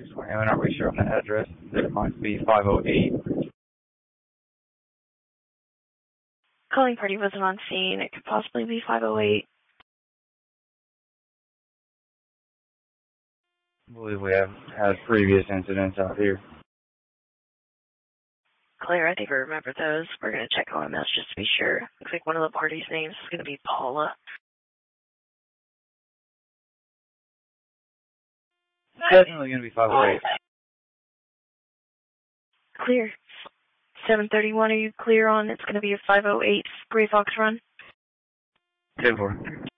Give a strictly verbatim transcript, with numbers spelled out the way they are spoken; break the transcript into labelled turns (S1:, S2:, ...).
S1: Yeah, we're not really sure on the address. It might be five oh eight.
S2: Calling party wasn't on scene. It could possibly be five oh eight.
S1: I believe we have had previous incidents out here.
S2: Claire, I think I remember those. We're going to check O M S just to be sure. Looks like one of the party's names is going to be Paula.
S1: Definitely going to be five oh eight.
S2: Clear. seven thirty-one, are you clear on it's going to be a five oh eight Gray Fox run?
S1: ten four.